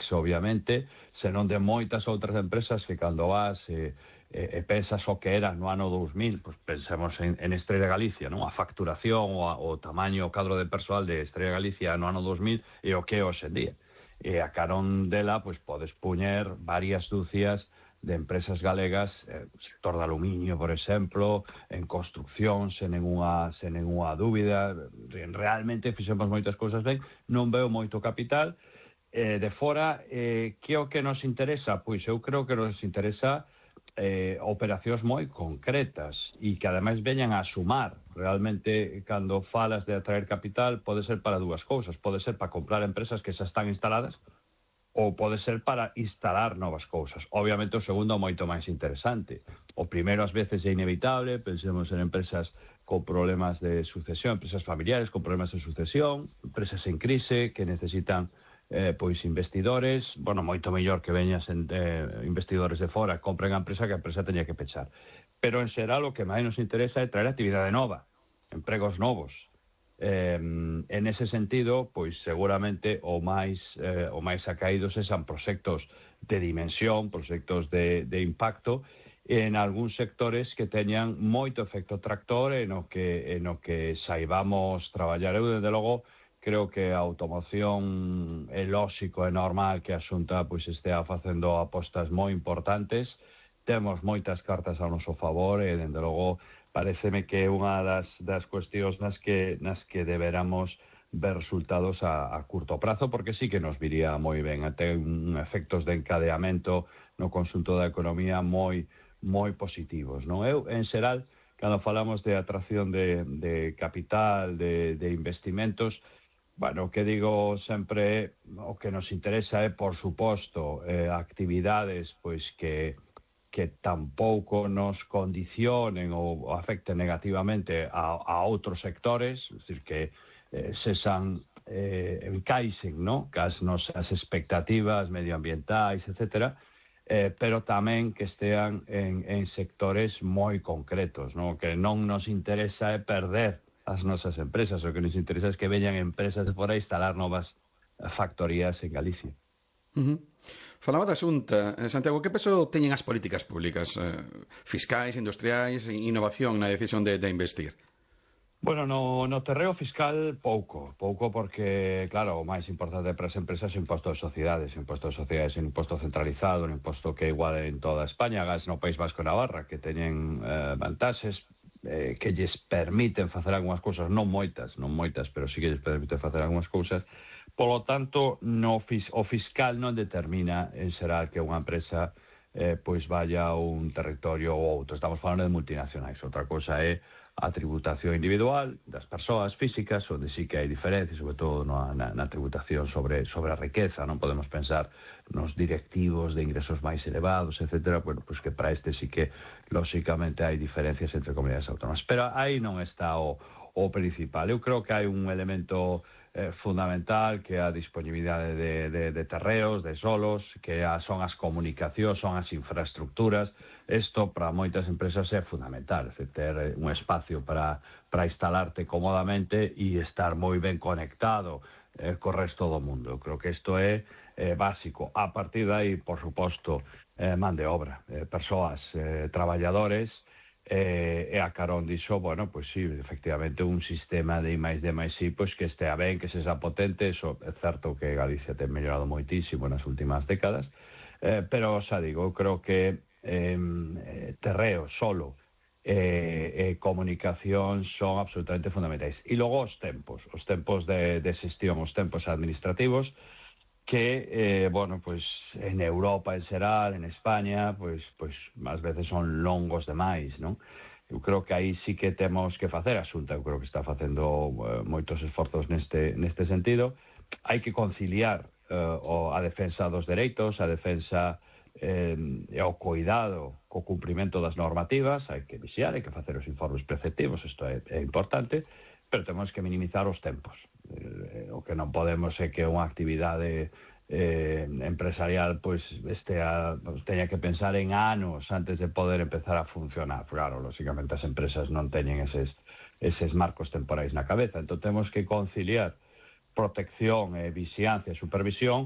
Inditex, obviamente, senón de moitas outras empresas que cando vas pensas o que eran no ano 2000, pues pensemos en Estrella Galicia, non? A facturación, o tamaño, o cadro de persoal de Estrella Galicia no ano 2000 e o que é hoxe en día. E a carón dela, pues podes puñer varias dúcias de empresas galegas, sector de aluminio, por exemplo, en construcción, sen nenhuma dúbida. Realmente fixemos moitas cousas ben, non veo moito capital de fora. Que o que nos interesa? Pois eu creo que nos interesa operacións moi concretas e que ademais veñan a sumar. Realmente, cando falas de atraer capital, pode ser para dúas cousas. Pode ser para comprar empresas que xa están instaladas, ou pode ser para instalar novas cousas. Obviamente o segundo é moito máis interesante. O primeiro ás veces é inevitable, pensemos en empresas con problemas de sucesión, empresas familiares con problemas de sucesión, empresas en crise que necesitan pois investidores. Bueno, moito mellor que veñas investidores de fora, compren a empresa que a empresa teña que pechar. Pero en xeral o que máis nos interesa é traer actividade nova, empregos novos. En ese sentido, pois seguramente o máis acaídos esan proxectos de dimensión, proxectos de impacto en algúns sectores que teñan moito efecto tractor e no que saibamos traballar. Eu, desde logo, creo que a automoción é lóxico e normal que a Xunta pois estea facendo apostas moi importantes. Temos moitas cartas ao noso favor e, desde logo, pareceme que é unha das cuestións nas que deberamos ver resultados a curto prazo, porque sí que nos viría moi ben. Ten efectos de encadeamento no conxunto da economía moi positivos, non? Eu, en xeral, cando falamos de atracción de capital, de investimentos, bueno, o que digo sempre, o que nos interesa é, por suposto, actividades pois que tampouco nos condicionen ou afecten negativamente a outros sectores, es decir, que sexan encaixen, ¿no?, cas nosas expectativas medioambientais, etcétera, pero tamén que estean en sectores moi concretos, ¿no? Que non nos interesa é perder as nosas empresas, o que nos interesa é que veñan empresas de fora a instalar novas factorías en Galicia. Falaba da Xunta, Santiago, que peso teñen as políticas públicas fiscais, industriais, innovación na decisión de investir? Bueno, no terreo fiscal pouco porque, claro, o máis importante para as empresas é o imposto de sociedades. O imposto de sociedades é un imposto centralizado, un imposto que é igual en toda España, gas no País Vasco e Navarra, que teñen vantaxes que lles permiten facer algunhas cousas, non moitas, pero sí que lles permiten facer algunhas cousas. Polo tanto, o fiscal non determina en xeral que unha empresa pois vaya a un territorio ou outro. Estamos falando de multinacionais. Outra cosa é a tributación individual das persoas físicas, onde sí que hai diferencias, sobre todo na tributación sobre a riqueza. Non podemos pensar nos directivos de ingresos máis elevados, etcétera. Bueno, pois que para este sí que, lóxicamente, hai diferencias entre comunidades autónomas. Pero aí non está o principal. Eu creo que hai un elemento fundamental, que é a disponibilidade de terreos, de solos, que son as comunicacións, son as infraestructuras. Isto para moitas empresas é fundamental, ter un espacio para instalarte cómodamente e estar moi ben conectado co resto do mundo. Eu creo que isto é básico. A partir de aí, por suposto, man de obra, persoas, traballadores, e a carón diso, bueno, pois sí, efectivamente un sistema de I+D+I pois que estea ben, que sexa potente. Eso é certo que Galicia ten mellorado moitísimo nas últimas décadas, pero xa digo, eu creo que terreo, solo e comunicación son absolutamente fundamentais. E logo os tempos de xestión, os tempos administrativos, que, bueno, pois en Europa en xeral, en España, pois ás veces son longos demais, non? Eu creo que aí sí que temos que facer. A Xunta, eu creo que está facendo moitos esforzos neste sentido. Hai que conciliar a defensa dos dereitos, a defensa e o cuidado co cumprimento das normativas. Hai que vixiar, hai que facer os informes preceptivos, isto é importante, pero temos que minimizar os tempos. O que non podemos é que unha actividade empresarial pois teña que pensar en anos antes de poder empezar a funcionar. Claro, lógicamente as empresas non teñen eses marcos temporais na cabeza. Entón temos que conciliar protección, vixiancia e supervisión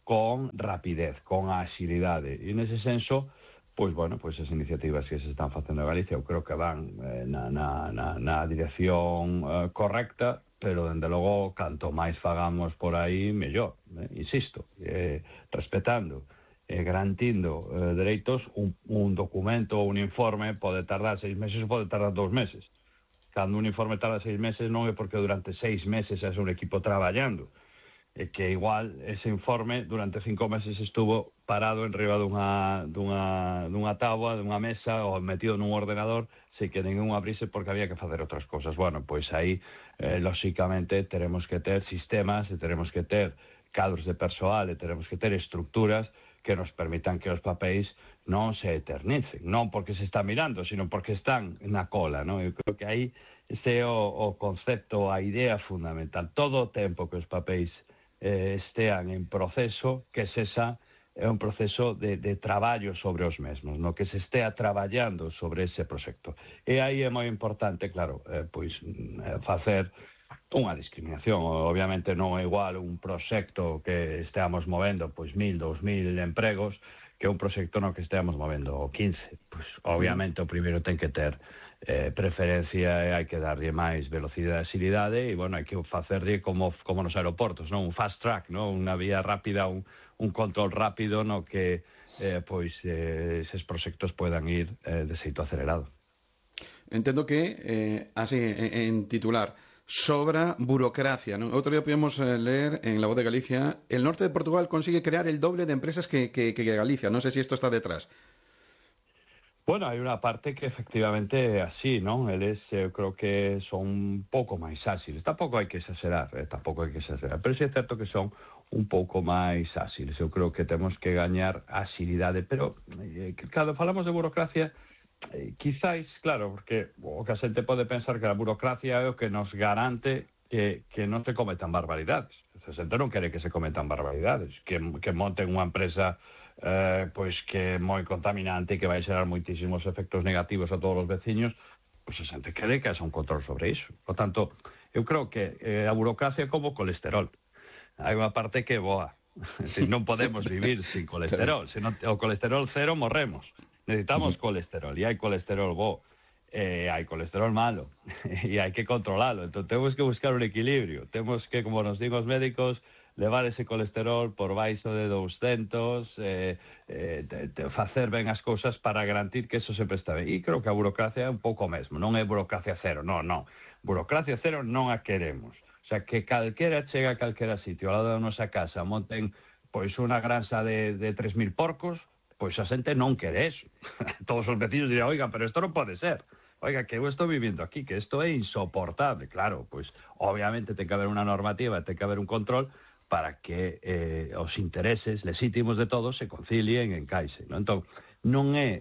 con rapidez, con axilidade. E nese senso, pois, bueno, pois as iniciativas que se están facendo en Galicia eu creo que van na dirección correcta, pero, dende logo, canto máis fagamos por aí, mellor, insisto, respetando, garantindo dereitos. Un documento ou un informe pode tardar 6 meses ou pode tardar 2 meses. Cando un informe tarda 6 meses non é porque durante 6 meses é un equipo traballando, é que igual ese informe durante 5 meses estuvo parado en riba dunha táboa, dunha mesa, ou metido nun ordenador, sin que ningún abrise porque había que facer outras cosas. Bueno, pois aí, lóxicamente, teremos que ter sistemas, e teremos que ter cadros de persoal, e teremos que ter estructuras que nos permitan que os papéis non se eternicen, non porque se está mirando, sino porque están na cola, non? Eu creo que aí ese é o concepto, a idea fundamental. Todo o tempo que os papéis estean en proceso, que esa é un proceso de traballo sobre os mesmos, no que se estea traballando sobre ese proxecto. E aí é moi importante, claro, pois facer unha discriminación. Obviamente non é igual un proxecto que esteamos movendo pois 1.000, 2.000 empregos que un proxecto no que esteamos movendo 15. Pois obviamente o primeiro ten que ter preferencia, e hai que darlle máis velocidade e agilidade, e, bueno, hai que facerlle como nos aeroportos, non? Un fast track, non? Unha vía rápida, un control rápido no que eses proxectos podan ir de xeito acelerado. Entendo que, así, en titular, sobra burocracia, ¿no? Otro día podíamos leer en La Voz de Galicia: el norte de Portugal consigue crear el doble de empresas que Galicia. No sé si esto está detrás. Bueno, hai unha parte que efectivamente é así, non? Eles, eu creo que son un pouco máis áxiles. Tampouco hai que exagerar, pero sí é certo que son un pouco máis áxiles. Eu creo que temos que gañar axilidade, pero cando falamos de burocracia, quizáis, claro, porque o que a xente pode pensar que a burocracia é o que nos garante que non se cometan barbaridades. A xente non quere que se cometan barbaridades, que monten unha empresa pois que é moi contaminante e que vai xerar moitísimos efectos negativos a todos os veciños. Pois a xente quere que haxa un control sobre iso. Por tanto, eu creo que a burocracia é como o colesterol. Hai unha parte que é boa. Non podemos vivir sin colesterol. Se non, o colesterol cero morremos. Necesitamos colesterol, e hai colesterol bo, hai colesterol malo, e hai que controlalo. Entón, temos que buscar un equilibrio. Temos que, como nos digo os médicos, levar ese colesterol por baixo de 200, facer ben as cousas para garantir que eso sempre está ben. E creo que a burocracia é un pouco mesmo. Non é burocracia cero, non. Burocracia cero non a queremos. O sea, que calquera chega a calquera sitio ao lado da nosa casa, monten pois unha granxa de 3.000 porcos, pois a xente non quere eso. Todos os vecinos dirán: oiga, pero isto non pode ser. Oiga, que eu estou vivindo aquí, que isto é insoportable. Claro, pois obviamente ten que haber unha normativa, ten que haber un control para que os intereses legítimos de todos se concilien e encaixen, non? Entón, non é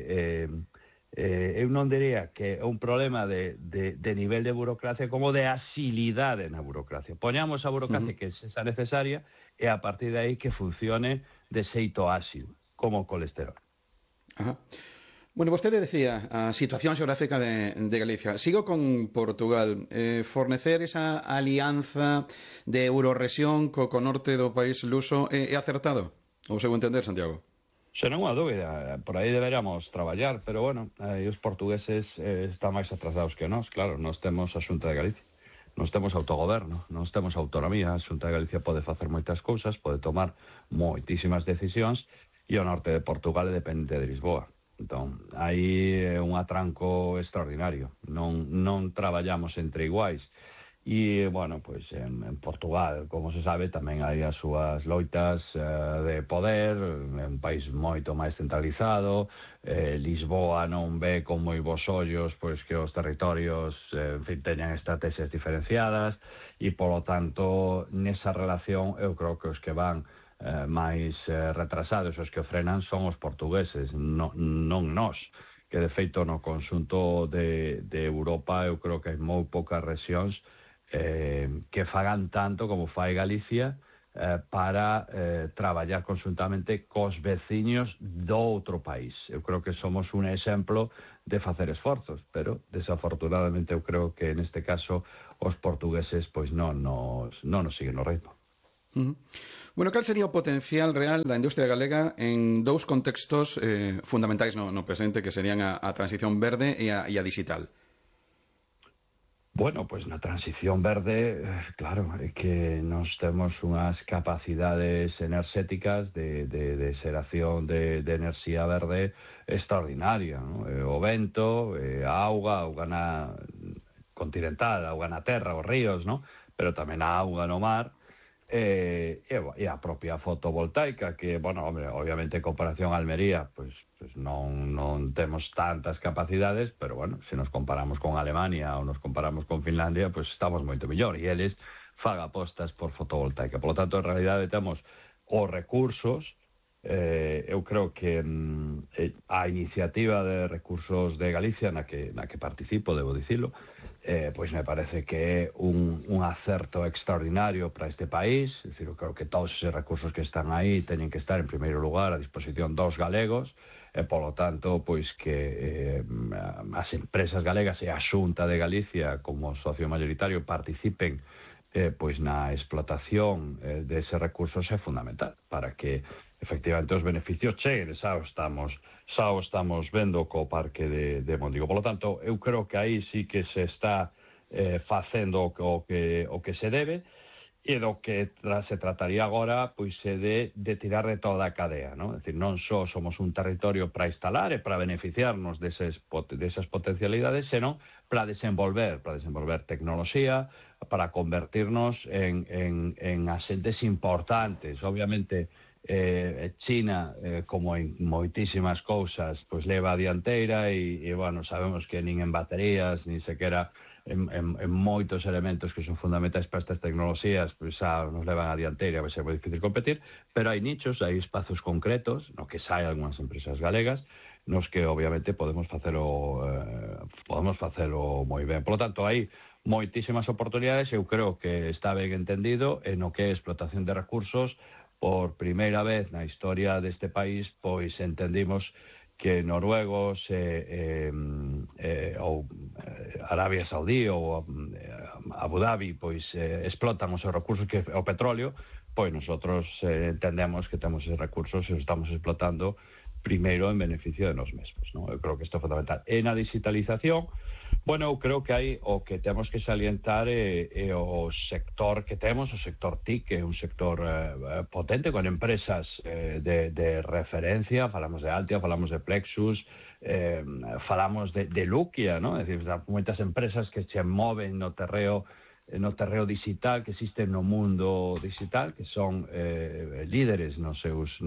eu non diría que é un problema de nivel de burocracia, como de axilidade na burocracia. Poñamos a burocracia que sexa necesaria, e a partir de aí que funcione de xeito áxil, como o colesterol. Ajá. Bueno, vostede decía a situación xeográfica de Galicia. Sigo con Portugal. Fornecer esa alianza de Eurorrexión co norte do país luso é acertado? Ou seu entender, Santiago? Sen unha dúbida, por aí deberíamos traballar, pero, bueno, os portugueses están máis atrasados que nós. Claro, nós temos a Xunta de Galicia, nós temos autogoberno, nós temos autonomía. A Xunta de Galicia pode facer moitas cousas, pode tomar moitísimas decisións, e o norte de Portugal é dependente de Lisboa. Entón, aí é un atranco extraordinario. Non traballamos entre iguais. E, bueno, pois en Portugal, como se sabe, tamén hai as súas loitas de poder. É un país moito máis centralizado. Lisboa non ve con moi bons ollos pois que os territorios, en fin, teñan estrategias diferenciadas, e, polo tanto, nesa relación eu creo que os que van máis retrasados, os que frenan, son os portugueses, non nós, que de feito no conxunto de Europa eu creo que hai moi poucas rexións que fagan tanto como fai Galicia para traballar conxuntamente cos veciños do outro país. Eu creo que somos un exemplo de facer esforzos, pero desafortunadamente eu creo que neste caso os portugueses pois non nos siguen o ritmo. Bueno, cal sería o potencial real da industria galega en dous contextos fundamentais no presente, que serían a transición verde e a digital? Bueno, pues na transición verde, claro, é que nós temos unhas capacidades enerxéticas de xeración de enerxía verde extraordinaria, ¿no? O vento, a auga continental, a auga na terra, os ríos, ¿no? Pero tamén a auga no mar, e a propia fotovoltaica, que, bueno, hombre, obviamente en comparación a Almería, pues non temos tantas capacidades, pero bueno, se nos comparamos con Alemania ou nos comparamos con Finlandia, pues estamos moito mellor, e eles fan apostas por fotovoltaica. Por lo tanto, en realidade temos os recursos. Eu creo que a iniciativa de recursos de Galicia na que participo, debo dicilo, pois me parece que é un acerto extraordinario para este país. É dicir, eu creo que todos esos recursos que están aí teñen que estar en primeiro lugar a disposición dos galegos, e polo tanto, pois que as empresas galegas e a Xunta de Galicia como socio mayoritario participen pois na explotación dese recursos é fundamental para que efectivamente os beneficios cheguen. Xa o estamos vendo co parque de Mondigo. Por lo tanto, eu creo que aí sí que se está facendo o que se debe, e do que se trataría agora pois é de tirar de toda a cadea, ¿no? É dicir, non só somos un territorio para instalar e para beneficiarnos desas potencialidades, senón para desenvolver tecnoloxía, para convertirnos en axentes importantes. Obviamente, China, como en moitísimas cousas, pois leva a dianteira e bueno, sabemos que nin en baterías, nin sequera en moitos elementos que son fundamentais para estas tecnoloxías, pois xa nos levan a dianteira, vai ser moi difícil competir, pero hai nichos, hai espazos concretos, no que sai algunhas empresas galegas, nos que obviamente podemos facelo moi ben. Por lo tanto, hai moitísimas oportunidades. Eu creo que está ben entendido en o que é explotación de recursos. Por primeira vez na historia deste país, pois entendimos que noruegos ou Arabia Saudí ou Abu Dhabi pois explotan os seus recursos, que o petróleo, pois nosotros entendemos que temos esos recursos e os estamos explotando primeiro en beneficio de nós mesmos, ¿no? Eu creo que isto é fundamental. E na digitalización, bueno, eu creo que hai o que temos que salientar é o sector que temos, o sector TIC, que é un sector potente, con empresas de referencia. Falamos de Altia, falamos de Plexus, falamos de Luquia, ¿no? É dicir, moitas empresas que se moven no terreo digital, que existen no mundo digital, que son líderes nos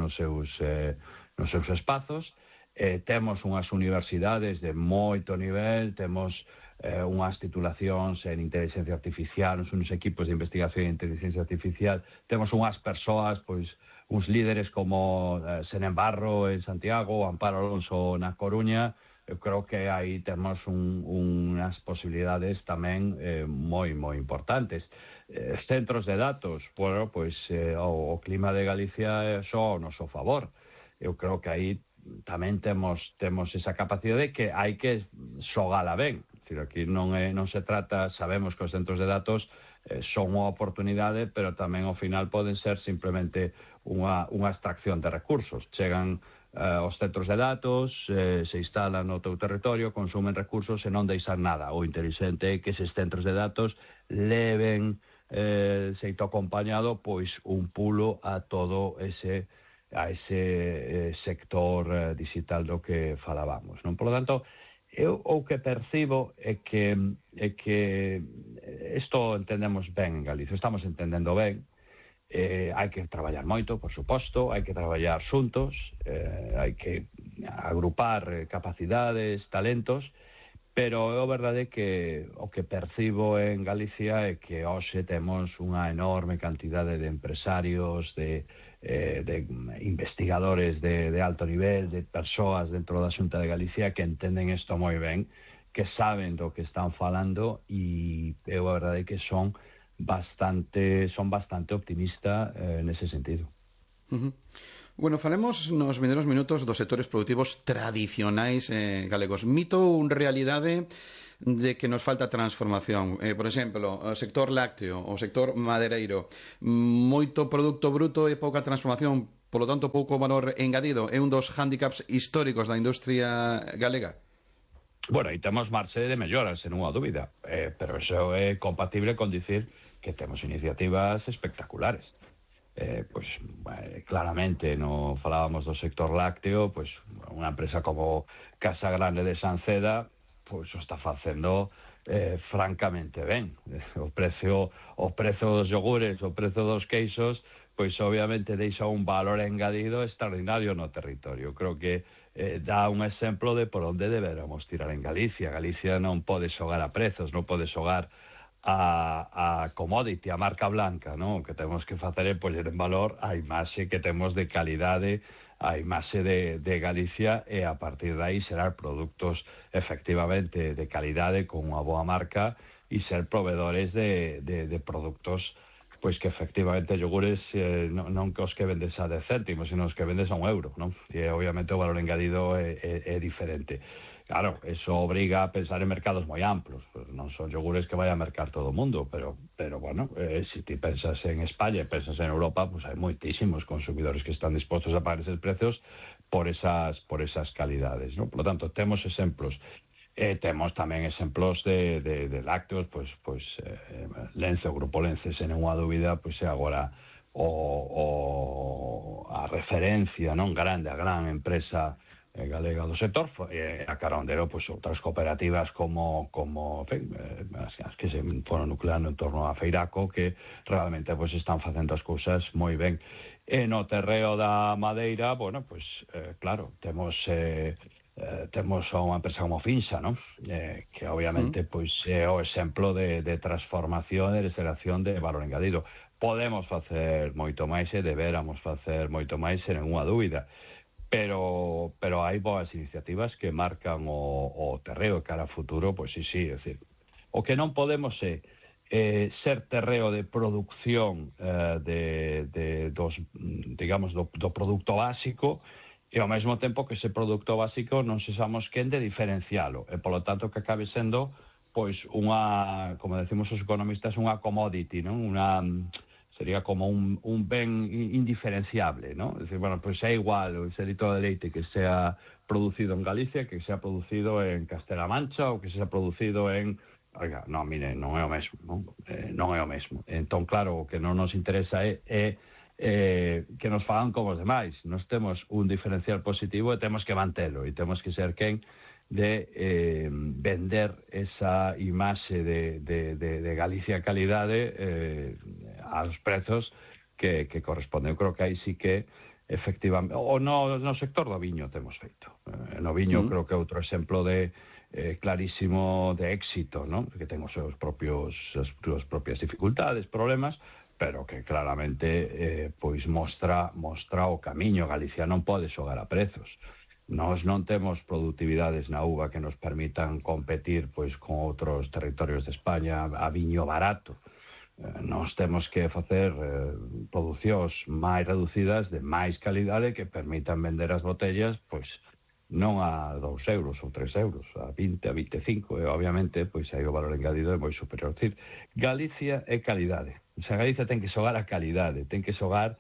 seus espazos. Temos unhas universidades de moito nivel, temos unhas titulacións en inteligencia artificial, uns equipos de investigación en inteligencia artificial, temos unhas persoas, pois, uns líderes como Senén Barro en Santiago, Amparo Alonso na Coruña. Eu creo que aí temos unhas posibilidades tamén moi importantes. Centros de datos, bueno, pois o clima de Galicia é só ao noso favor. Eu creo que aí tamén temos esa capacidade que hai que xogala ben. É dicir, aquí non se trata, sabemos que os centros de datos son unha oportunidade, pero tamén ao final poden ser simplemente unha extracción de recursos. Chegan os centros de datos, se instalan no teu territorio, consumen recursos e non deixan nada. O inteligente é que eses centros de datos leven xeito acompañado pois un pulo a todo ese sector digital do que falábamos, non? Por lo tanto, eu o que percibo é que isto entendemos ben en Galicia, estamos entendendo ben. Hai que traballar moito, por suposto, hai que traballar xuntos, hai que agrupar capacidades, talentos, pero é o verdade que o que percibo en Galicia é que hoxe temos unha enorme cantidade de empresarios, de investigadores de alto nivel, de persoas dentro da Xunta de Galicia que entenden isto moi ben, que saben do que están falando, e é a verdade que son bastante optimista nese sentido. Uh -huh. Bueno, falemos nos vindeiros minutos dos sectores produtivos tradicionais galegos. Mito ou realidade de que nos falta transformación? Por exemplo, o sector lácteo, o sector madeireiro, moito produto bruto e pouca transformación, polo tanto pouco valor engadido. É un dos hándicaps históricos da industria galega? Bueno, aí temos marxe de melloras, sen unha dúbida, pero iso é compatible con dicir que temos iniciativas espectaculares. Claramente no falábamos do sector lácteo, pois unha empresa como Casa Grande de Sanceda pois o está facendo francamente ben. O prezo dos yogures, o prezo dos queixos, pois obviamente deixa un valor engadido extraordinario no territorio. Creo que dá un exemplo de por onde deberamos tirar en Galicia. Galicia non pode xogar a prezos, non pode xogar a commodity, a marca blanca, non? O que temos que facer é poñer en valor a imaxe que temos de calidade, a imaxe de Galicia, e a partir de aí xerar produtos efectivamente de calidade con unha boa marca e ser proveedores de produtos pois que efectivamente yogures non que os que vendes a 10 céntimos, sino os que vendes a €1, non? E obviamente o valor engadido é diferente. Claro, eso obriga a pensar en mercados moi amplos. Pues non son yogures que vai a mercar todo o mundo, pero bueno, si ti pensas en España e pensas en Europa, pues hai moitísimos consumidores que están dispostos a pagar esos precios por esas calidades, ¿no? Por lo tanto, temos exemplos. Temos tamén exemplos de lácteos, Lence, o Grupo Lence, sen unha dúbida, pois é agora a referencia non grande, a gran empresa galega do sector, a carondero pois outras cooperativas como as que se foron nucleando en torno a Feiraco, que realmente pois están facendo as cousas moi ben. E no terreo da madeira, bueno, pois claro, temos unha empresa como Finsa, non? Que obviamente pois é o exemplo de transformación e de xeración de valor engadido. Podemos facer moito máis e deberamos facer moito máis, sen unha dúbida. Pero hai boas iniciativas que marcan o terreo cara a futuro, pois sí, é dicir, o que non podemos é ser terreo de producción do produto básico e ao mesmo tempo que ese produto básico non sexamos quen de diferencialo e polo tanto que acabe sendo pois unha, como decimos os economistas, unha commodity, non? Sería como un ben indiferenciable, ¿no? Es decir, bueno, pues é igual o ese litro de leite que sea producido en Galicia, que sea producido en Castela Mancha ou que sea producido en... Oiga, non, mire, non é o mesmo, non? Non é o mesmo. Entón, claro, o que non nos interesa é que nos fagan como os demais. Nos temos un diferencial positivo e temos que mantelo e temos que ser quen de vender esa imaxe de Galicia calidade aos prezos que corresponden. Eu creo que aí sí que efectivamente, o no sector do viño temos feito. No viño creo que é outro exemplo de clarísimo de éxito, ¿no? Que ten as súas propias dificultades, problemas, pero que claramente pois mostra o camiño. Galicia non pode xogar a prezos. Nós non temos productividades na uva que nos permitan competir pois con outros territorios de España a viño barato. Nós temos que facer producións máis reducidas de máis calidade que permitan vender as botellas pois non a 2 euros ou 3 euros, a 20, a 25, e obviamente pois aí o valor engadido é moi superior. É dicir, Galicia é calidade. O sea, Galicia ten que xogar a calidade, ten que xogar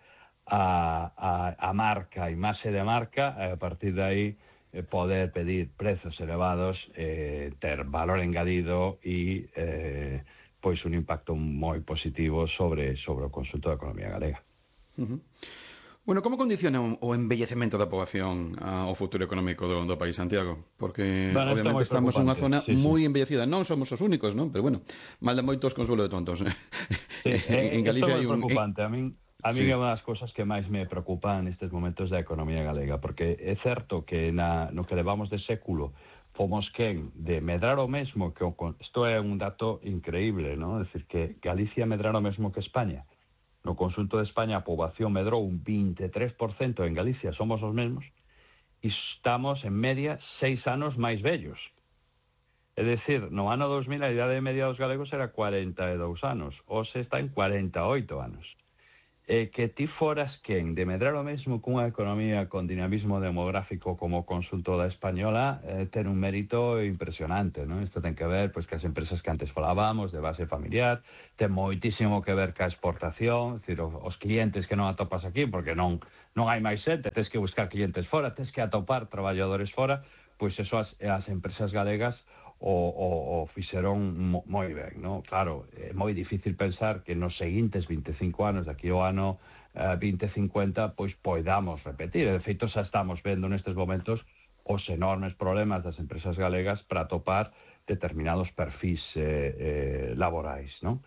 a marca, a imaxe de marca, e a partir de aí poder pedir prezos elevados, ter valor engadido e pois un impacto moi positivo sobre o conxunto da economía galega. Bueno, como condiciona o envellecemento da poboación ao futuro económico do país, Santiago? Porque obviamente estamos nunha zona moi envellecida. Non somos os únicos, non? Pero bueno, mal de moitos consuelo de tontos. En Galicia hai un... preocupante. A mí é unha das cousas que máis me preocupan nestes momentos da economía galega, porque é certo que no que levamos de século fomos quen de medrar o mesmo que isto é un dato increíble, ¿no? É dicir, que Galicia medrar o mesmo que España. No conxunto de España a poboación medrou un 23%, en Galicia somos os mesmos, e estamos en media 6 anos máis vellos. É dicir, no ano 2000 a idade media dos galegos era 42 anos, hoxe está en 48 anos. que ti foras quen de medrar o mesmo cunha economía con dinamismo demográfico como consultora española ten un mérito impresionante, non? Isto ten que ver pois que as empresas que antes falábamos de base familiar ten moitísimo que ver ca exportación, é dicir, os clientes que non atopas aquí porque non hai máis xente, tens que buscar clientes fora, tens que atopar traballadores fora, pois eso as empresas galegas o fixeron moi ben, non? Claro, é moi difícil pensar que nos seguintes 25 anos, daqui ao ano 2050, pois poidamos repetir. De feito, xa estamos vendo nestes momentos os enormes problemas das empresas galegas para atopar determinados perfis laborais, non?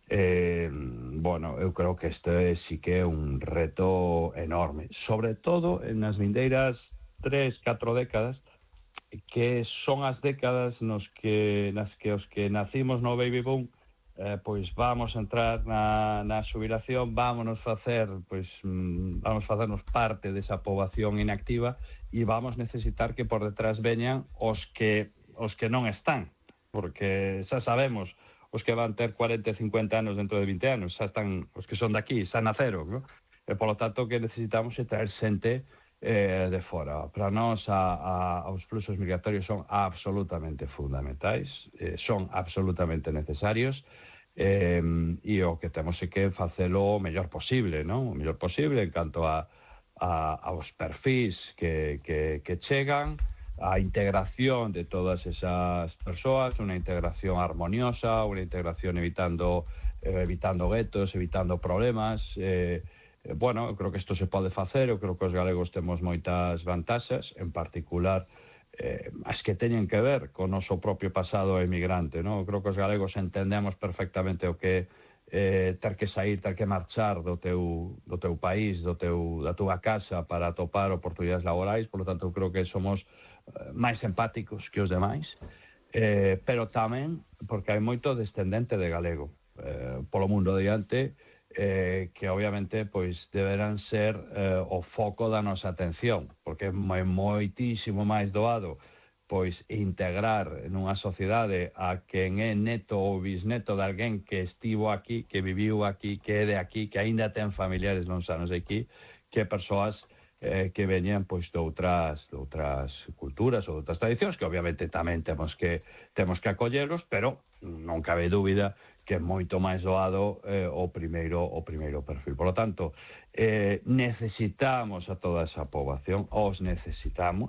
Bueno, eu creo que este sí que é un reto enorme, sobre todo nas vindeiras 3-4 décadas, que son as décadas nas que os que nacimos no baby boom pois vamos a entrar na xubilación, vamos facernos parte desa poboación inactiva e vamos necesitar que por detrás veñan os que non están, porque xa sabemos os que van ter 40 e 50 anos dentro de 20 anos, xa están os que son daqui, xa naceron, non? E polo tanto que necesitamos é traer xente de fora. Para nós os fluxos migratorios son absolutamente fundamentais, son absolutamente necesarios, e o que temos é que facelo o mellor posible, non? O mellor posible en canto aos perfis que chegan, a integración de todas esas persoas, unha integración armoniosa, unha integración evitando guetos, evitando problemas. Bueno, eu creo que isto se pode facer, eu creo que os galegos temos moitas vantaxes, en particular as que teñen que ver con o noso propio pasado emigrante, non? Eu creo que os galegos entendemos perfectamente o que ter que sair, ter que marchar do teu país, da túa casa para atopar oportunidades laborais, por lo tanto eu creo que somos máis empáticos que os demais, pero tamén porque hai moito descendente de galego polo mundo adiante, que obviamente pois deberán ser o foco da nosa atención, porque é moitísimo máis doado pois integrar nunha sociedade a quen é neto ou bisneto de alguén que estivo aquí, que viviu aquí, que é de aquí, que aínda ten familiares non sanos de aquí, que persoas que veñan pois de outras culturas ou de outras tradicións, que obviamente tamén temos que acolleros, pero non cabe dúbida que é moito máis doado o primeiro perfil. Por lo tanto, necesitamos a toda esa poboación, os necesitamos,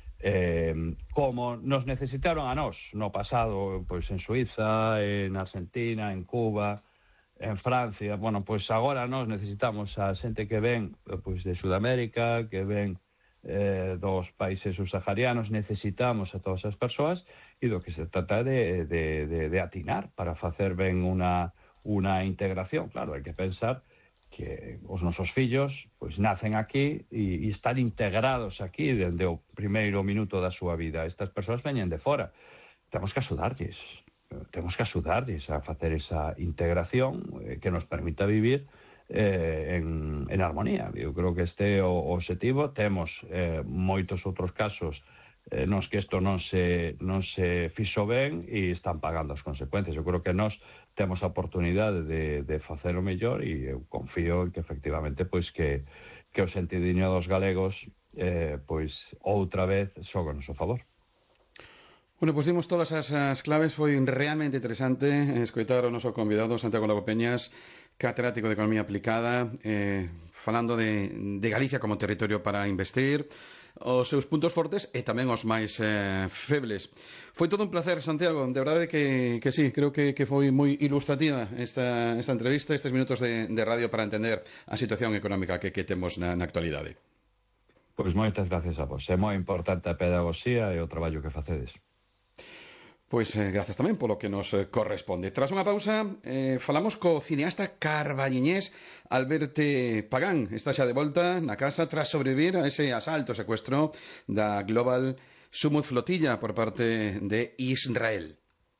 como nos necesitaron a nós no pasado, pois en Suiza, en Argentina, en Cuba, en Francia. Bueno, pois agora nós necesitamos a xente que ven pois de Sudamérica, que ven dos países subsaharianos, necesitamos a todas as persoas, e do que se trata de atinar para facer ben unha integración. Claro, hai que pensar que os nosos fillos pois nacen aquí e están integrados aquí dende o primeiro minuto da súa vida. Estas persoas veñen de fora. Temos que axudarlles a facer esa integración que nos permita vivir en armonía. Eu creo que este é o objetivo. Temos moitos outros casos nos que isto non se fixo ben e están pagando as consecuencias. Eu creo que nós temos a oportunidade de facer o mellor, e eu confío en que efectivamente pois que o sentidiño dos galegos pois outra vez xoga a noso favor. Bueno, pois dimos todas as claves. Foi realmente interesante escoitar o noso convidado Santiago Lago Peñas, catedrático de Economía Aplicada, falando de Galicia como territorio para investir, os seus puntos fortes e tamén os máis febles. Foi todo un placer, Santiago, de verdade que sí, creo que foi moi ilustrativa esta entrevista, estes minutos de radio para entender a situación económica que temos na actualidade. Pois moitas gracias a vos. É moi importante a pedagogía e o traballo que facedes. Pois grazas tamén polo que nos corresponde. Tras unha pausa, falamos co cineasta carballiñés Alberto Pagán. Está xa de volta na casa tras sobrevivir a ese asalto, secuestro da Global Sumud Flotilla por parte de Israel.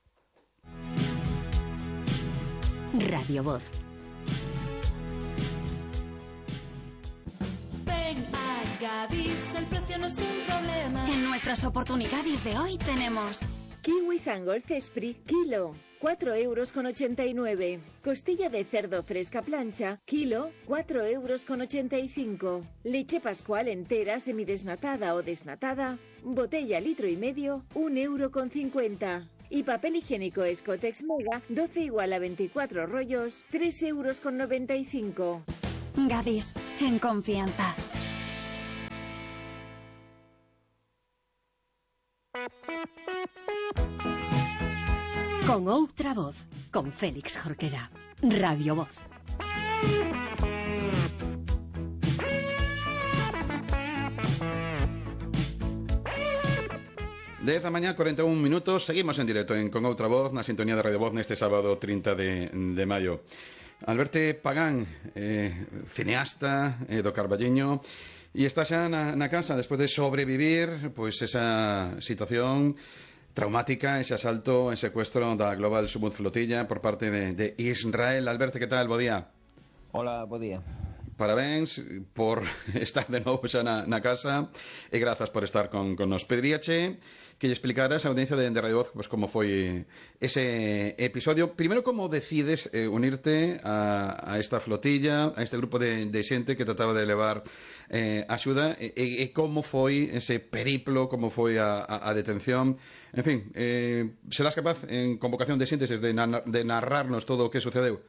Radio Voz. Ven a Gadis, el precio no es un problema. En nuestras oportunidades de hoy tenemos... Kiwi Sangol Cespri, kilo. €4,89. Costilla de cerdo fresca plancha, kilo, €4,85. Leche Pascual entera, semidesnatada o desnatada, botella 1,5 litros, €1,50. Y papel higiénico Escotex Mega, 12 igual a 24 rollos, €3,95. Gadis, en confianza. Con outra voz, con Félix Jorquera. Radio Voz. Dez da mañá, 41 minutos. Seguimos en directo Con Outra Voz, na sintonía de Radio Voz neste sábado 30 de maio. Alberto Pagán, cineasta do Carballiño, e está xa na casa despois de sobrevivir pois esa situación traumática, ese asalto e secuestro da Global Sumud Flotilla por parte de Israel. Alberto, que tal? Bo día. Hola, bo día. Parabéns por estar de novo xa na casa e grazas por estar con nos. Pediríache que lle explicaras a audiencia de Radio Voz pues, como foi ese episodio. Primeiro, como decides unirte a esta flotilla, a este grupo de xente que trataba de levar axuda e como foi ese periplo, como foi a detención. En fin, serás capaz en convocación de síntesis de narrarnos todo o que sucedeu?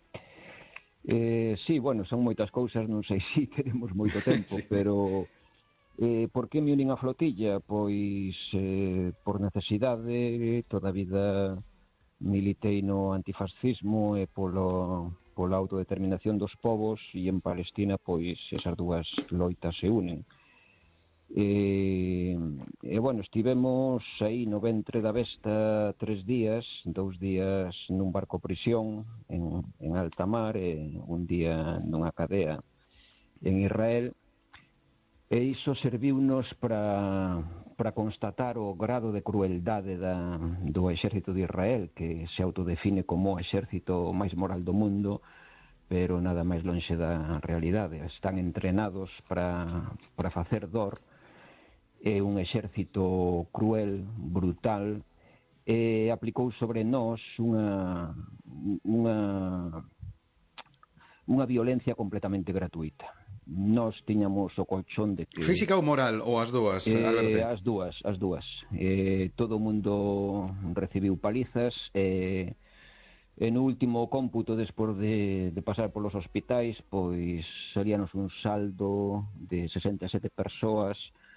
Sí, bueno, son moitas cousas, non sei se teremos moito tempo, sí. Pero por que me unín a flotilla? Pois por necesidade, toda a vida militei no antifascismo e pola autodeterminación dos povos, e en Palestina pois esas dúas loitas se unen. E bueno, estivemos aí no ventre da besta 3 días, 2 días nun barco prisión en alta mar e un día nunha cadea en Israel, e iso serviunos para constatar o grado de crueldade do exército de Israel, que se autodefine como o exército máis moral do mundo, pero nada máis lonxe da realidade. Están entrenados para facer dor. É un exército cruel, brutal, e aplicou sobre nós unha violencia completamente gratuita. Nós tiñamos o colchón de que... Física ou moral, ou as dúas, Alberto? As dúas. Todo o mundo recibiu palizas, e no último cómputo, despois de pasar polos hospitais, pois salíanos un saldo de 67 persoas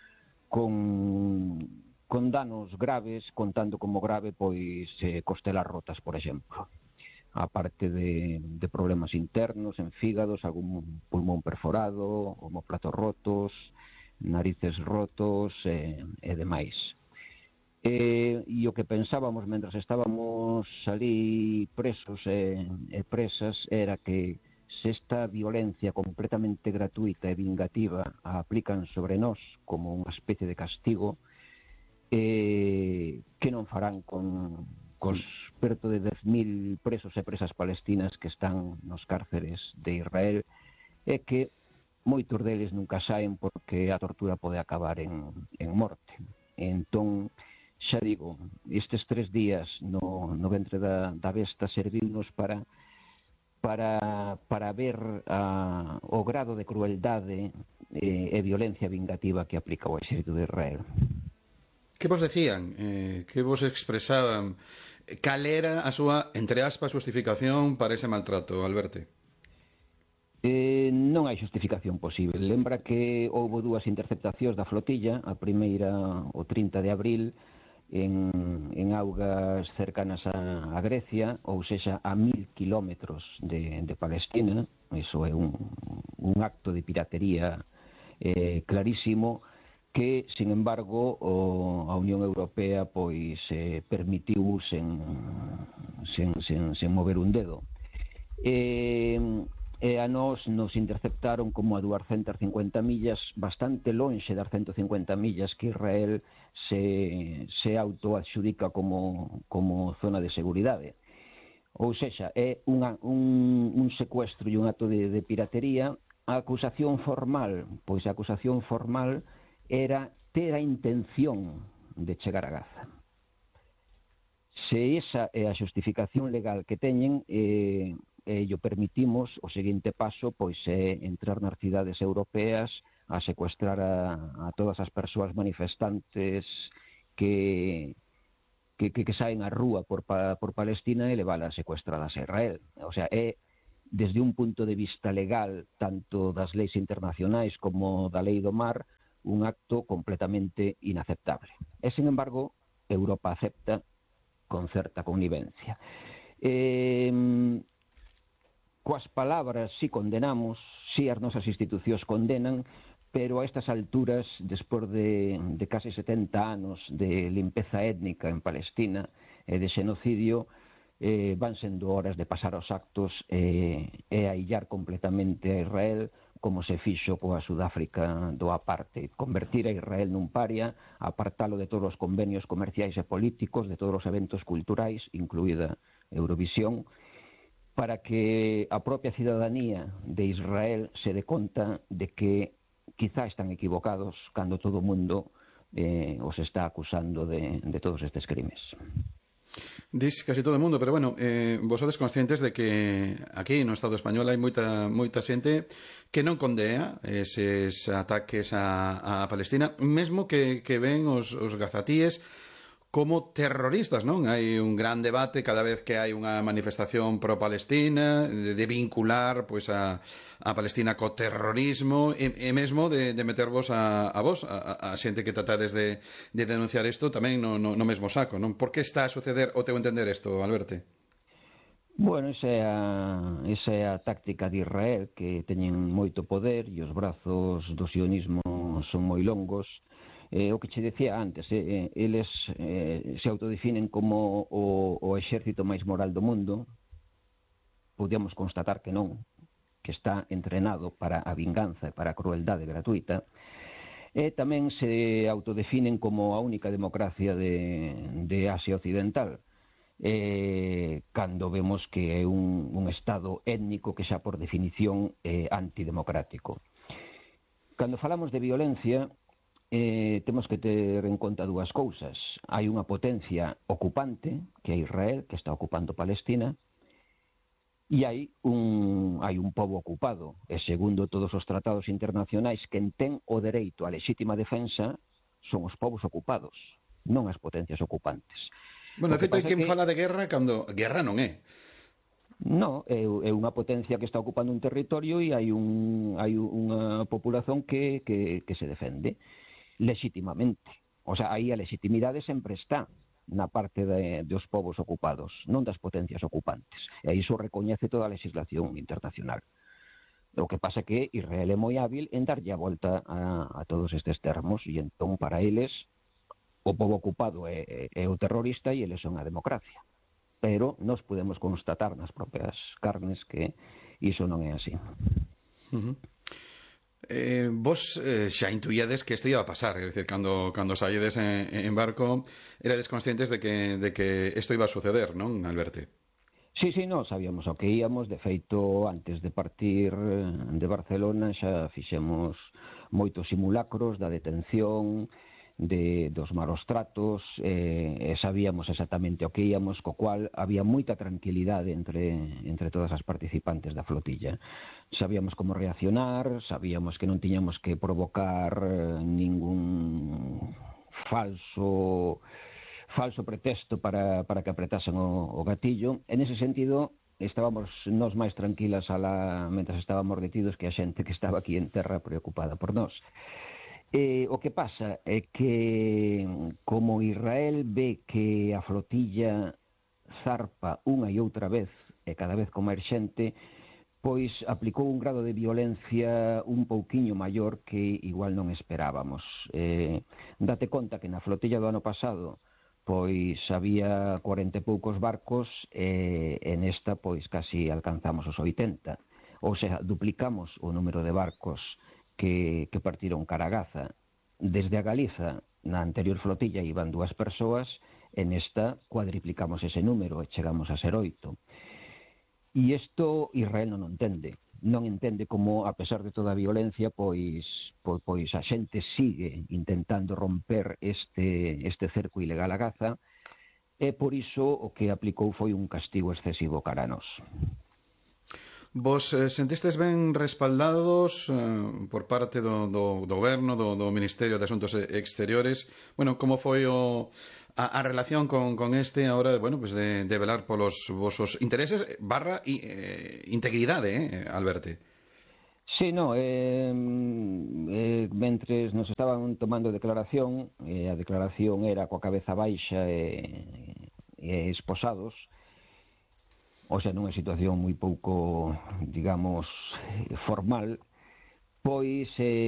con danos graves, contando como grave pois costelas rotas, por exemplo, aparte de problemas internos en fígados, algún pulmón perforado, omóplatos rotos, narices rotos e demais. E o que pensábamos mentras estábamos ali presos e presas era que se esta violencia completamente gratuita e vingativa a aplican sobre nós como unha especie de castigo, que non farán cos perto de 10.000 presos e presas palestinas que están nos cárceres de Israel, e que moitos deles nunca saen porque a tortura pode acabar en morte. Entón, xa digo, estes 3 días no ventre da besta serviunos para ver o grado de crueldade e violencia vingativa que aplica o exército de Israel. Que vos decían? Que vos expresaban? Cal era a súa, entre aspas, justificación para ese maltrato, Alberto? Non hai justificación posible. Lembra que houve 2 interceptacións da flotilla, a primeira o 30 de abril, en augas cercanas a Grecia, ou sexa, a 1.000 kilómetros de Palestina. Iso é un acto de piratería clarísimo que, sin embargo, a Unión Europea pois permitiu sen mover un dedo. E a nós nos interceptaron como a 250 millas, bastante lonxe das 150 millas que Israel se autoadxudica como zona de seguridade. Ou sexa, é un secuestro e un acto de piratería. A acusación formal, pois a acusación formal era ter a intención de chegar a Gaza. Se esa é a xustificación legal que teñen, e o permitimos, o seguinte paso pois é entrar nas cidades europeas a secuestrar a todas as persoas manifestantes que saen á rúa por Palestina e leválas secuestradas a Israel. O sea, é desde un punto de vista legal, tanto das leis internacionais como da lei do mar, un acto completamente inaceptable. E, sin embargo, Europa acepta con certa connivencia. Coas palabras si condenamos, si as nosas institucións condenan, pero a estas alturas, despois de case 70 anos de limpeza étnica en Palestina e de xenocidio, van sendo horas de pasar aos actos e aillar completamente a Israel, como se fixo coa Sudáfrica do aparte, convertir a Israel nun paria, apartalo de todos os convenios comerciais e políticos, de todos os eventos culturais, incluída Eurovisión, para que a propia cidadanía de Israel se dé conta de que quizá están equivocados cando todo o mundo os está acusando de todos estes crimes. Dis casi todo o mundo, pero bueno, vos sodes conscientes de que aquí no Estado español hai moita xente que non condea eses ataques a Palestina, mesmo que ven os gazatíes como terroristas, non? Hai un gran debate cada vez que hai unha manifestación pro-Palestina de vincular pois a Palestina co terrorismo e mesmo de metervos a vos, a xente que tratades de denunciar isto tamén no mesmo saco, non? Por que está a suceder o teu entender isto, Alberto? Bueno, esa é a táctica de Israel, que teñen moito poder e os brazos do sionismo son moi longos. O que che decía antes, eles se autodefinen como o exército máis moral do mundo. Podíamos constatar que non, que está entrenado para a vinganza e para a crueldade gratuita. E tamén se autodefinen como a única democracia de Asia Occidental, cando vemos que é un estado étnico que xa por definición é antidemocrático. Cando falamos de violencia, temos que ter en conta dúas cousas. Hai unha potencia ocupante, que é Israel, que está ocupando Palestina, e hai un pobo ocupado. E segundo todos os tratados internacionais, quen ten o dereito á lexítima defensa son os povos ocupados, non as potencias ocupantes. Bueno, de feito, hai quen fala de guerra cando guerra non é. Non, é unha potencia que está ocupando un territorio e hai unha populación que se defende legítimamente. O sea, aí a legitimidade sempre está na parte dos povos ocupados, non das potencias ocupantes. E iso recoñece toda a legislación internacional. O que pasa é que Israel é moi hábil en darlle a volta a todos estes termos, e entón para eles o povo ocupado é o terrorista e eles son a democracia. Pero nós podemos constatar nas propias carnes que iso non é así. Vos xa intuíades que isto iba a pasar, é dicir, cando saídes en barco erades conscientes de que isto iba a suceder, non, Alberto? Sí, nós sabíamos o que íamos. De feito, antes de partir de Barcelona xa fixemos moitos simulacros da detención, dos malos tratos, sabíamos exactamente o que íamos, co cual había moita tranquilidade entre todas as participantes da flotilla. Sabíamos como reaccionar, sabíamos que non tiñamos que provocar ningún falso pretexto para que apretasen o gatillo. En ese sentido, estábamos nós máis tranquilas mentras estábamos detidos que a xente que estaba aquí en terra preocupada por nós. O que pasa é que, como Israel ve que a flotilla zarpa unha e outra vez, e cada vez con máis xente, pois aplicou un grado de violencia un pouquiño maior que igual non esperábamos. Date conta que na flotilla do ano pasado pois había 40 e poucos barcos, e nesta pois casi alcanzamos os 80. Ou seja, duplicamos o número de barcos que partiron cara a Gaza. Desde a Galiza, na anterior flotilla iban 2 persoas, en esta cuadriplicamos ese número e chegamos a ser 8. E isto Israel non entende como, a pesar de toda a violencia, pois a xente sigue intentando romper este cerco ilegal a Gaza, e por iso o que aplicou foi un castigo excesivo cara a nós. Vos sentistes ben respaldados por parte do Goberno, do Ministerio de Asuntos Exteriores? Bueno, como foi a relación con este ahora, bueno, pues de velar polos vosos intereses barra integridade, Alberto? Sí, no, mentres nos estaban tomando declaración, a declaración era coa cabeza baixa e esposados, o sea, nunha situación moi pouco, digamos, formal, pois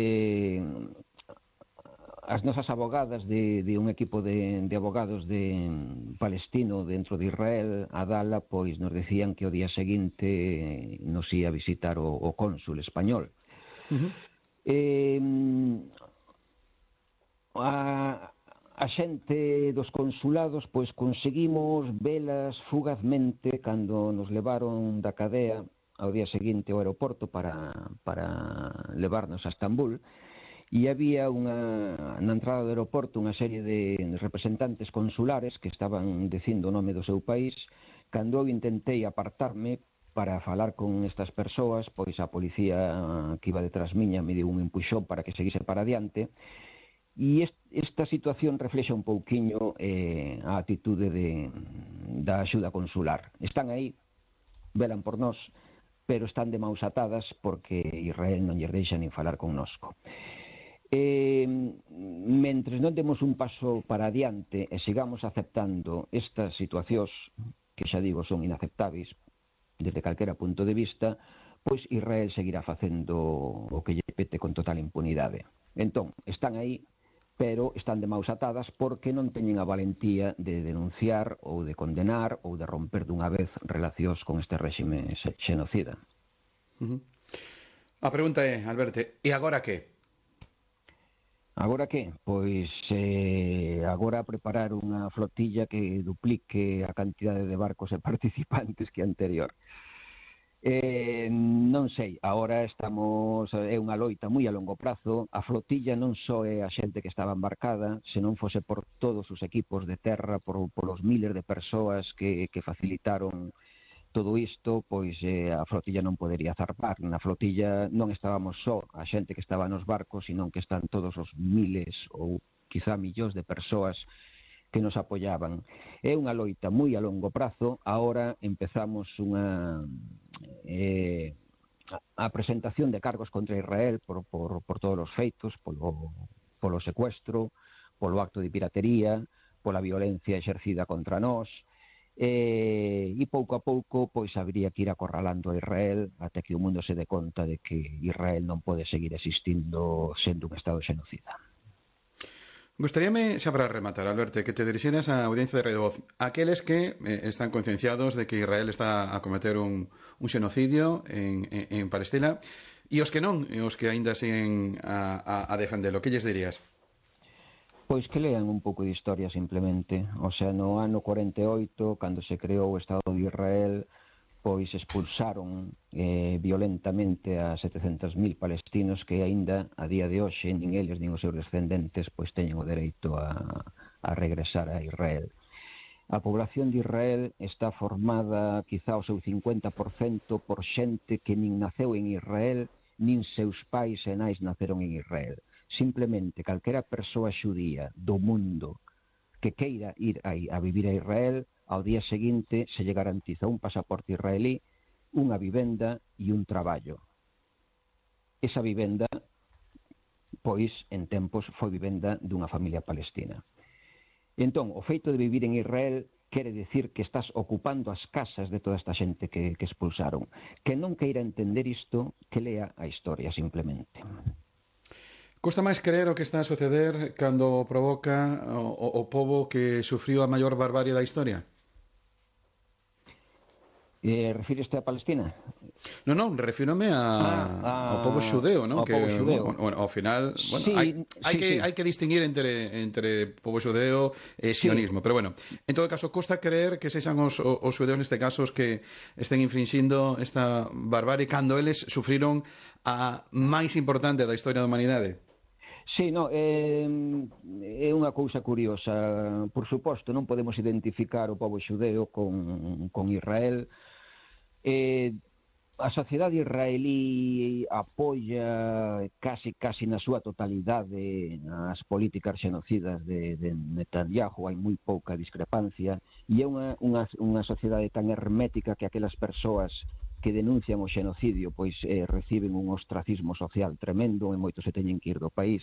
as nosas abogadas de un equipo de abogados de palestino dentro de Israel, a Dala, pois nos decían que o día seguinte nos ia visitar o cónsul español. A xente dos consulados pois conseguimos velas fugazmente cando nos levaron da cadea ao día seguinte ao aeroporto para levarnos a Estambul, e había na entrada do aeroporto unha serie de representantes consulares que estaban dicindo o nome do seu país. Cando eu intentei apartarme para falar con estas persoas, pois a policía que iba detrás miña me deu un empuxón para que seguise para adiante. E esta situación reflexa un pouquiño a atitude da axuda consular. Están aí, velan por nós, pero están de maus atadas porque Israel non lles deixa nin falar connosco. Mentres non demos un paso para adiante e sigamos aceptando estas situacións que xa digo son inaceptáveis desde calquera punto de vista, pois Israel seguirá facendo o que lle pete con total impunidade. Entón, están aí, pero están de maus atadas porque non teñen a valentía de denunciar ou de condenar ou de romper dunha vez relacións con este réxime xenocida. A pregunta é, Alberto, e agora que? Agora que? Pois agora preparar unha flotilla que duplique a cantidade de barcos e participantes que a anterior. Non sei, agora é unha loita moi a longo prazo. A flotilla non só é a xente que estaba embarcada, se non fose por todos os equipos de terra, por os miles de persoas que facilitaron todo isto, pois a flotilla non podería zarpar. Na flotilla non estábamos só a xente que estaba nos barcos, sino que están todos os miles ou quizá millóns de persoas que nos apoyaban. É unha loita moi a longo prazo. Agora empezamos a presentación de cargos contra Israel por todos os feitos, polo secuestro, polo acto de piratería, pola violencia exercida contra nós, e pouco a pouco pois habría que ir acorralando a Israel até que o mundo se dé conta de que Israel non pode seguir existindo sendo un estado xenocida. Gustaríame, xa para rematar, Alberto, que te dirixeras á audiencia de Radio Voz, aqueles que están concienciados de que Israel está a cometer un xenocidio en Palestina, e os que non, e os que aínda siguen a defendelo. Que lles dirías? Pois que lean un pouco de historia simplemente. O sea, no ano 48, cando se creou o Estado de Israel, pois expulsaron violentamente a 700.000 palestinos que aínda a día de hoxe nin eles nin os seus descendentes pois teñen o dereito a regresar a Israel. A población de Israel está formada quizá o seu 50% por xente que nin naceu en Israel nin seus pais e nais naceron en Israel. Simplemente calquera persoa xudía do mundo que queira ir a vivir a Israel, ao día seguinte se lle garantiza un pasaporte israelí, unha vivenda e un traballo. Esa vivenda, pois, en tempos foi vivenda dunha familia palestina. E entón, o feito de vivir en Israel quere dicir que estás ocupando as casas de toda esta xente que expulsaron. Que non queira entender isto, que lea a historia simplemente. Custa máis creer o que está a suceder cando provoca o pobo que sufriu a maior barbarie da historia? Refíreste a Palestina? Non, refírome ao pobo xudeo, non? Ao pobo xudeo. Ao final, bueno, sí, hai que distinguir entre pobo xudeo e sionismo, pero bueno, en todo caso, custa creer que sexan os xudeos neste caso os que estén infrinxindo esta barbarie cando eles sufriron a máis importante da historia da humanidade. Sí, no, é unha cousa curiosa. Por suposto, non podemos identificar o pobo xudeo con Israel. A sociedade israelí apoia casi na súa totalidade as políticas xenocidas de Netanyahu. Hai moi pouca discrepancia e é unha sociedade tan hermética que aquelas persoas que denuncian o xenocidio pois reciben un ostracismo social tremendo e moitos se teñen que ir do país.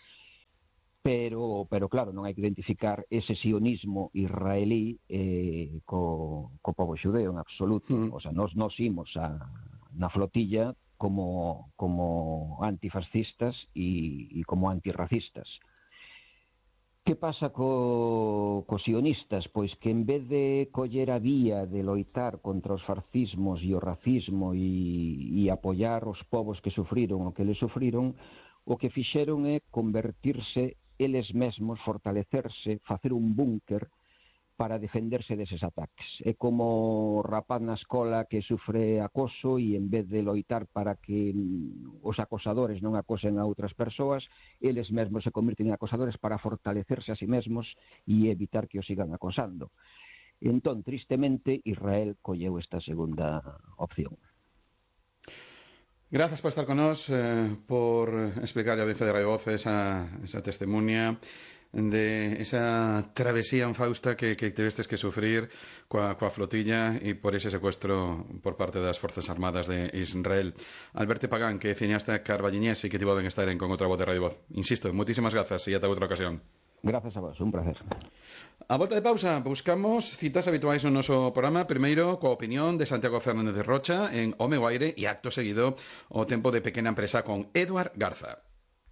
Pero claro, non hai que identificar ese sionismo israelí co pobo xudeo en absoluto. O sea, nos imos na flotilla como antifascistas e como antirracistas. Que pasa cos sionistas? Pois que en vez de coller a vía de loitar contra os fascismos e o racismo e apoiar os povos que sufriron o que les sufriron, o que fixeron é convertirse eles mesmos, fortalecerse, facer un búnker para defenderse deses ataques. É como o rapaz na escola que sufre acoso e en vez de loitar para que os acosadores non acosen a outras persoas, eles mesmos se convirten en acosadores para fortalecerse a sí mesmos e evitar que os sigan acosando. Entón, tristemente, Israel colleu esta segunda opción. Gracias por estar con nos, por explicar a audiencia de Radio Voz esa testemunha de esa travesía infausta que tivestes que sufrir coa flotilla e por ese secuestro por parte das Forzas Armadas de Israel. Alberto Pagán, que é cineasta carballiñés e que tivo ben estar con outra voz de Radio Voz. Insisto, moitísimas grazas e ata outra ocasión. Gracias a vos, un placer. A volta de pausa, buscamos citas habituais no noso programa. Primeiro, coa opinión de Santiago Fernández de Rocha en O meu aire e acto seguido o tempo de pequena empresa con Eduard Garza.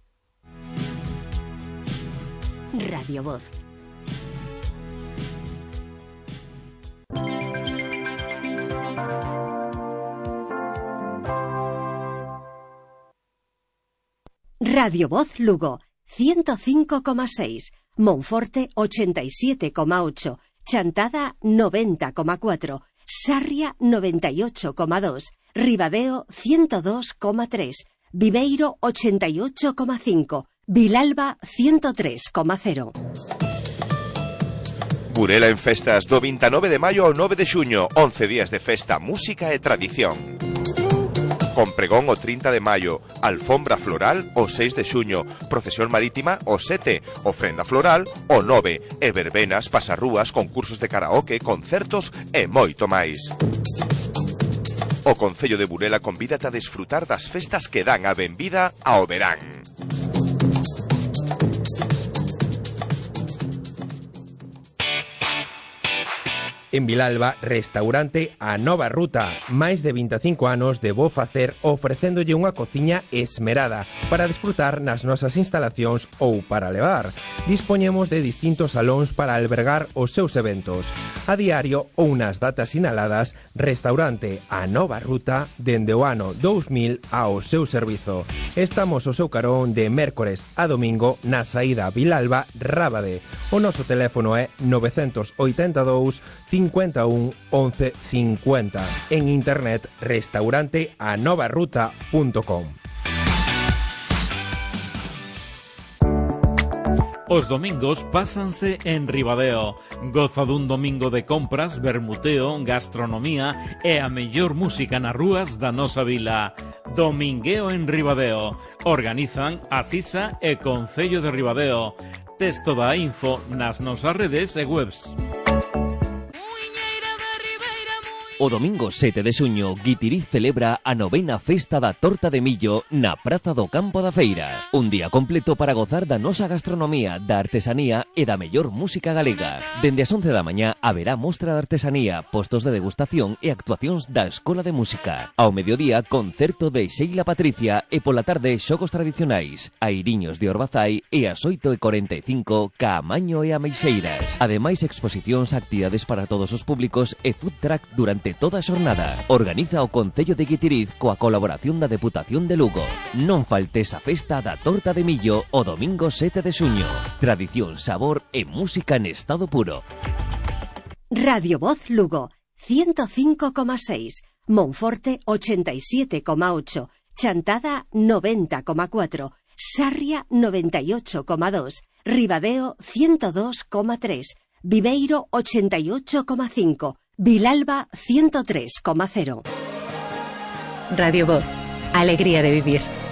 Radio Voz. Radio Voz Lugo 105,6, Monforte 87,8, Chantada 90,4, Sarria 98,2, Ribadeo 102,3, Viveiro 88,5, Vilalba 103,0. Burela en festas do 29 de maio ao 9 de xuño, 11 días de festa, música e tradición. Con pregón o 30 de maio, alfombra floral o 6 de xuño, procesión marítima o 7, ofrenda floral o 9, e verbenas, pasarrúas, concursos de karaoke, concertos e moito máis. O Concello de Burela convídate a desfrutar das festas que dan a benvida ao verán. En Vilalba, restaurante A Nova Ruta. Máis de 25 anos de bo facer ofrecéndolle unha cociña esmerada para desfrutar nas nosas instalacións ou para levar. Dispoñemos de distintos salóns para albergar os seus eventos. A diario ou nas datas sinaladas, restaurante A Nova Ruta dende o ano 2000 ao seu servizo. Estamos ao seu carón de mércores a domingo na saída Vilalba-Rábade. O noso teléfono é 982 51 11 50. En internet, restauranteanovaruta.com. Os domingos pásanse en Ribadeo. Goza dun domingo de compras, vermuteo, gastronomía e a mellor música nas rúas da nosa vila. Domingueo en Ribadeo. Organizan a CISA e Concello de Ribadeo. Tes toda a info nas nosas redes e webs. O domingo 7 de xuño, Guitiriz celebra a 9ª Festa da Torta de Millo na Praza do Campo da Feira. Un día completo para gozar da nosa gastronomía, da artesanía e da mellor música galega. Dende as 11 da mañá haberá mostra de artesanía, postos de degustación e actuacións da Escola de Música. Ao mediodía, concerto de Sheila Patricia e pola tarde xogos tradicionais, airiños de Orbazai e ás 8:45 Caamaño e Ameixeiras. Ademais, exposicións, actividades para todos os públicos e food truck durante toda a xornada. Organiza o Concello de Guitiriz coa colaboración da Deputación de Lugo. Non faltes a festa da Torta de Millo o domingo 7 de xuño. Tradición, sabor e música en estado puro. Radio Voz Lugo 105,6, Monforte 87,8, Chantada 90,4, Sarria 98,2, Ribadeo 102,3, Viveiro 88,5, Vilalba 103,0. Radio Voz, alegría de vivir.